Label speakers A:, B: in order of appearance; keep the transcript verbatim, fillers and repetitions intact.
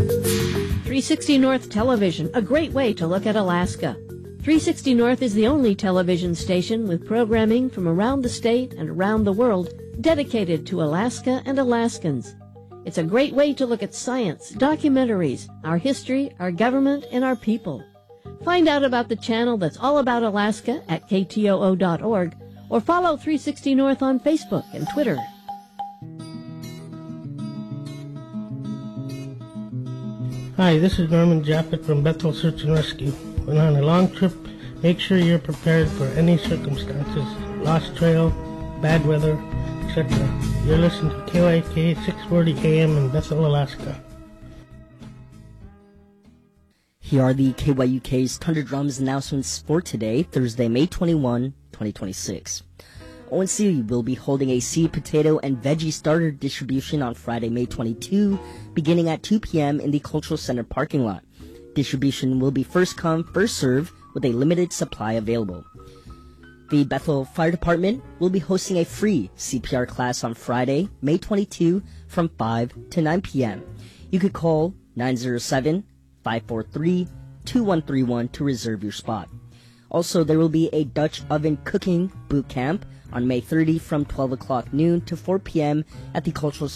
A: three sixty North Television, a great way to look at Alaska. three sixty North is the only television station with programming from around the state and around the world dedicated to Alaska and Alaskans. It's a great way to look at science, documentaries, our history, our government, and our people. Find out about the channel that's all about Alaska at K T O O dot org or follow three sixty North on Facebook and Twitter.
B: Hi, this is Norman Jaffet from Bethel Search and Rescue. When on a long trip, make sure you're prepared for any circumstances, lost trail, bad weather, et cetera. You're listening to K Y K six forty A M in Bethel, Alaska.
C: Here are the K Y U K's Thunder Drums announcements for today, Thursday, May twenty-first, twenty twenty-six. O N C will be holding a seed potato and veggie starter distribution on Friday, May twenty-second, beginning at two p.m. in the Cultural Center parking lot. Distribution will be first come, first served, with a limited supply available. The Bethel Fire Department will be hosting a free C P R class on Friday, May twenty-second, from five to nine p.m. You could call nine oh seven, five four three, two one three one to reserve your spot. Also, there will be a Dutch oven cooking boot camp on May thirtieth from twelve o'clock noon to four p.m. at the Cultural